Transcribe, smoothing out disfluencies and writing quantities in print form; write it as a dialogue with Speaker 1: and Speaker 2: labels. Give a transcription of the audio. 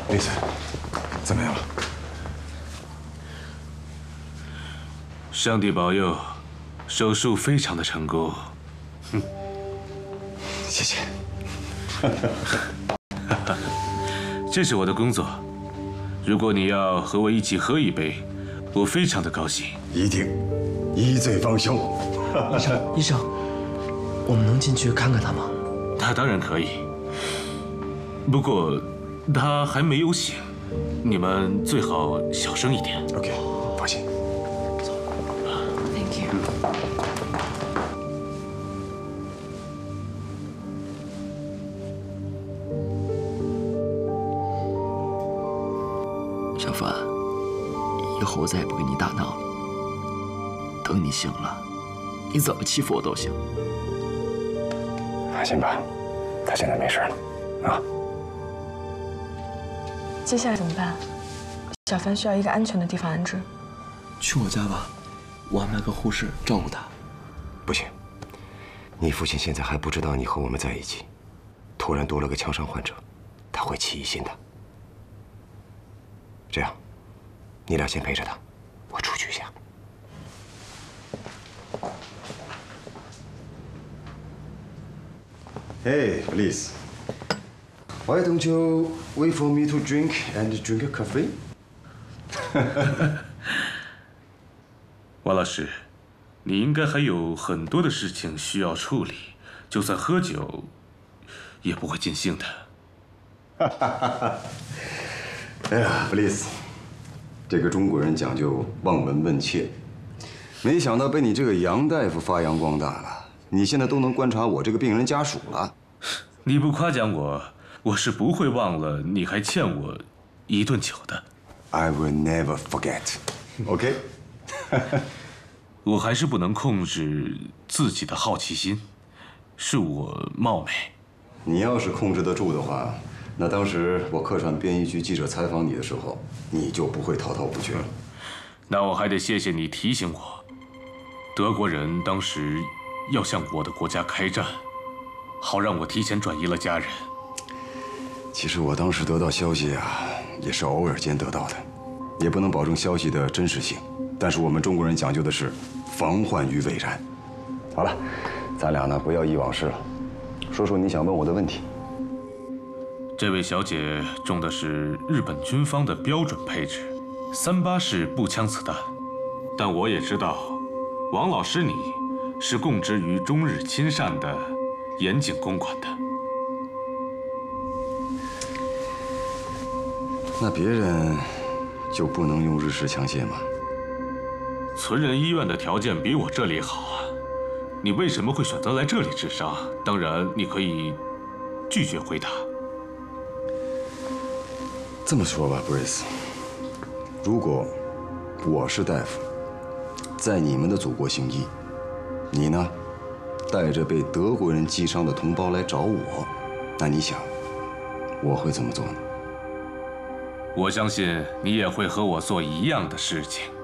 Speaker 1: 丽森，怎么样了？
Speaker 2: 上帝保佑，手术非常的成功。
Speaker 1: 谢谢。
Speaker 2: 这是我的工作，如果你要和我一起喝一杯，我非常的高兴。
Speaker 1: 一定，一醉方休。
Speaker 3: 医生，我们能进去看看他吗？
Speaker 2: 他当然可以，不过他还没有醒，你们最好小声一点。
Speaker 1: OK， 放心。
Speaker 4: Thank you。
Speaker 3: 小凡，以后我再也不跟你打闹了。等你醒了，你怎么欺负我都行。
Speaker 1: 放心吧，他现在没事了，啊。
Speaker 4: 接下来怎么办？小凡需要一个安全的地方安置。
Speaker 3: 去我家吧，我安排个护士照顾他。
Speaker 1: 不行，你父亲现在还不知道你和我们在一起，突然多了个枪伤患者，他会起疑心的。这样，你俩先陪着他，我出去一下。Hey, please. Why don't you wait for me to drink and drink a coffee?
Speaker 2: 王老师，你应该还有很多的事情需要处理，就算喝酒，也不会尽兴的。
Speaker 1: 哎呀 ，please， 这个中国人讲究望闻问切，没想到被你这个杨大夫发扬光大了。你现在都能观察我这个病人家属了。
Speaker 2: 你不夸奖我，我是不会忘了你还欠我一顿酒的。
Speaker 1: I will never forget. OK 。
Speaker 2: 我还是不能控制自己的好奇心，是我冒昧。
Speaker 1: 你要是控制得住的话，那当时我客串编译局记者采访你的时候，你就不会滔滔不绝了。
Speaker 2: 那我还得谢谢你提醒我，德国人当时要向我的国家开战，好让我提前转移了家人。
Speaker 1: 其实我当时得到消息啊，也是偶尔间得到的，也不能保证消息的真实性。但是我们中国人讲究的是防患于未然。好了，咱俩呢不要忆往事了，说说你想问我的问题。
Speaker 2: 这位小姐中的是日本军方的标准配置，38式步枪子弹。但我也知道，王老师你是供职于中日亲善的严井公馆的。
Speaker 1: 那别人就不能用日式枪械吗？
Speaker 2: 存仁医院的条件比我这里好啊，你为什么会选择来这里治伤？当然，你可以拒绝回答。
Speaker 1: 这么说吧 ，Brace， 如果我是大夫，在你们的祖国行医，你呢，带着被德国人击伤的同胞来找我，那你想，我会怎么做呢？
Speaker 2: 我相信你也会和我做一样的事情。